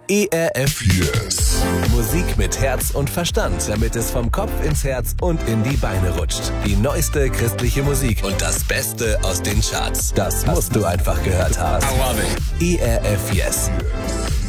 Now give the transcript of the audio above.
ERF Yes. Musik mit Herz und Verstand, damit es vom Kopf ins Herz und in die Beine rutscht. Die neueste christliche Musik und das Beste aus den Charts. Das musst du einfach gehört haben. I love it. ERF Yes.